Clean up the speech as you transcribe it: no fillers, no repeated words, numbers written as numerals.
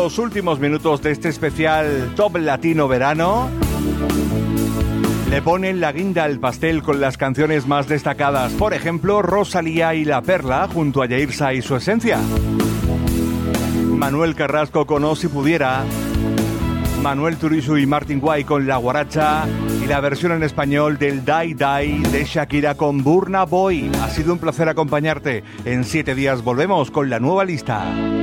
los últimos minutos de este especial Top Latino Verano, le ponen la guinda al pastel con las canciones más destacadas. Por ejemplo, Rosalía y La Perla junto a Yairza y Su Esencia. Manuel Carrasco con O Si Pudiera. Manuel Turizo y Martin Guay con La Guaracha. Y la versión en español del Die Die de Shakira con Burna Boy. Ha sido un placer acompañarte. En 7 días volvemos con la nueva lista.